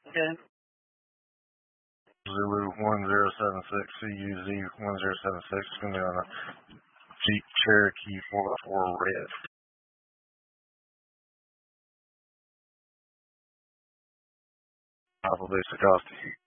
Okay. Zulu 1076, CUZ 1076, it's going to be on a Jeep Cherokee 4x4 red. Probably Sikorsky.